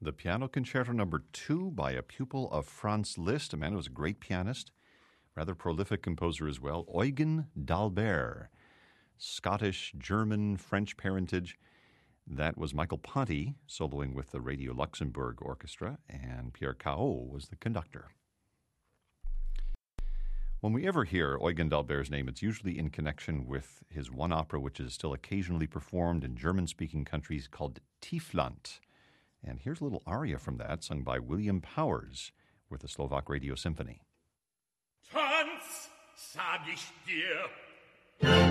The Piano Concerto Number 2 by a pupil of Franz Liszt, a man who was a great pianist, rather prolific composer as well, Eugen d'Albert, Scottish, German, French parentage. That was Michael Ponty soloing with the Radio Luxembourg Orchestra, and Pierre Cao was the conductor. When we ever hear Eugen d'Albert's name, it's usually in connection with his one opera, which is still occasionally performed in German-speaking countries, called Tiefland. And here's a little aria from that, sung by William Powers with the Slovak Radio Symphony. Tanz, sag ich dir.